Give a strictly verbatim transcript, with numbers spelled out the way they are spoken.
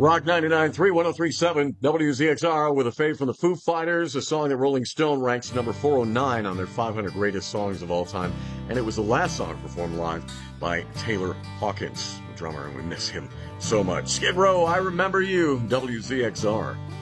Rock ninety-nine point three, one oh three point seven, W Z X R with a fade from the Foo Fighters, a song that Rolling Stone ranks number four oh nine on their five hundred greatest songs of all time. And it was the last song performed live by Taylor Hawkins, the drummer, and we miss him so much. Skid Row, I Remember You, W Z X R.